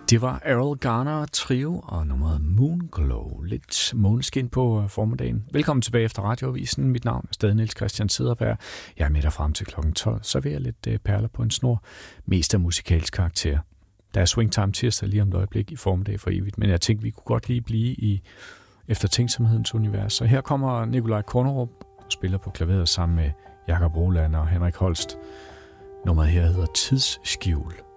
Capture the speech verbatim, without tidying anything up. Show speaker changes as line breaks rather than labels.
Det var Errol Garner Trio og nummeret Moonglow. Lidt måneskin på formiddagen. Velkommen tilbage efter Radioavisen. Mit navn er stadig Niels Christian Cederberg. Jeg er med dig frem til klokken tolv. Serverer lidt perler på en snor. Mest af musikalsk karakter. Der er Swingtime tirsdag lige om et øjeblik i formiddag for evigt. Men jeg tænkte, vi kunne godt lige blive i eftertænksomhedens univers. Så her kommer Nikolaj Kornerup og spiller på klaveret sammen med Jakob Roland og Henrik Holst. Nummeret her hedder Tidsskjul.